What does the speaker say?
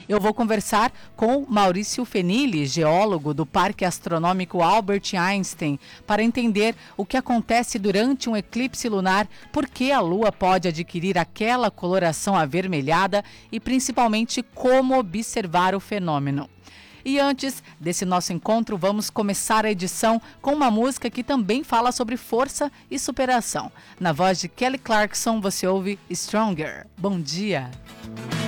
Eu vou conversar com Maurício Fenili, geólogo do Parque Astronômico Albert Einstein, para entender o que acontece durante um eclipse lunar, por que a Lua pode adquirir aquela coloração avermelhada e principalmente como observar o fenômeno. E antes desse nosso encontro, vamos começar a edição com uma música que também fala sobre força e superação. Na voz de Kelly Clarkson, você ouve Stronger. Bom dia!